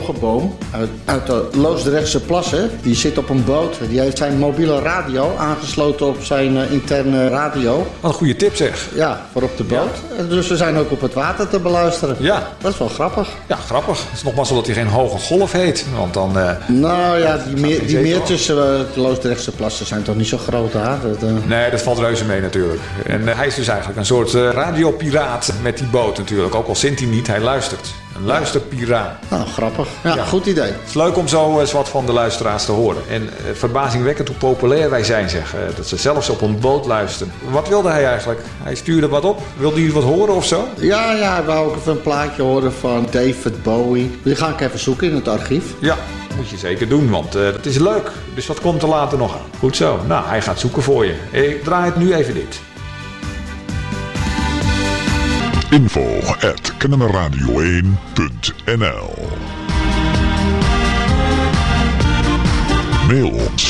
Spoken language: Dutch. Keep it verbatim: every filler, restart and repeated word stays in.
Hogeboom uit, uit de Loosdrechtse Plassen. Die zit op een boot. Die heeft zijn mobiele radio aangesloten op zijn uh, interne radio. Wat een goede tip zeg. Ja, voor op de boot. Ja. Dus we zijn ook op het water te beluisteren. Ja. Dat is wel grappig. Ja, grappig. Het is nogmaals dat hij geen hoge golf heet. Want dan... Uh, nou ja, die, meer, die meertjes, uh, de Loosdrechtse Plassen zijn toch niet zo groot, hè? Dat, uh... Nee, dat valt reuze mee natuurlijk. En uh, hij is dus eigenlijk een soort uh, radiopiraat met die boot natuurlijk. Ook al zingt hij niet, hij luistert. Een luisterpiraat. Nou, grappig. Ja, ja, goed idee. Het is leuk om zo eens wat van de luisteraars te horen. En uh, verbazingwekkend hoe populair wij zijn, zeg. Uh, dat ze zelfs op een boot luisteren. Wat wilde hij eigenlijk? Hij stuurde wat op. Wilde hij wat horen of zo? Ja, ja, hij wou ook even een plaatje horen van David Bowie. Die ga ik even zoeken in het archief. Ja, moet je zeker doen, want uh, dat is leuk. Dus wat komt er later nog aan? Goed zo. Nou, hij gaat zoeken voor je. Ik draai het nu even dit. info at kennemerradio één punt n l Mail ons